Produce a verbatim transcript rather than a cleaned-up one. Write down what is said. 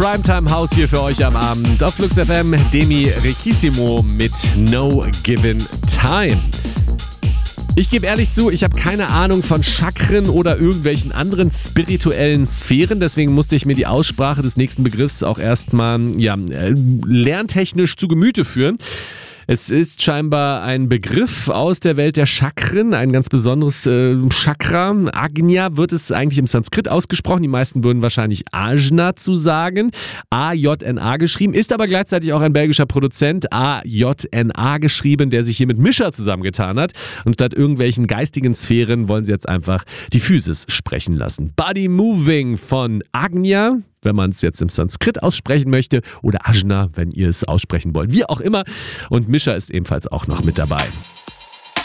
Primetime House hier für euch am Abend auf Flux F M. Demi Riquissimo mit No Given Time. Ich gebe ehrlich zu, ich habe keine Ahnung von Chakren oder irgendwelchen anderen spirituellen Sphären, deswegen musste ich mir die Aussprache des nächsten Begriffs auch erstmal ja, lerntechnisch zu Gemüte führen. Es ist scheinbar ein Begriff aus der Welt der Chakren, ein ganz besonderes äh, Chakra. Agnya wird es eigentlich im Sanskrit ausgesprochen. Die meisten würden wahrscheinlich Ajna zu sagen. A J N A geschrieben, ist aber gleichzeitig auch ein belgischer Produzent, A J N A geschrieben, der sich hier mit Mischa zusammengetan hat. Und statt irgendwelchen geistigen Sphären wollen sie jetzt einfach die Physis sprechen lassen. Body Moving von Agnya, wenn man es jetzt im Sanskrit aussprechen möchte, oder Ajna, wenn ihr es aussprechen wollt. Wie auch immer. Und Mischa ist ebenfalls auch noch mit dabei.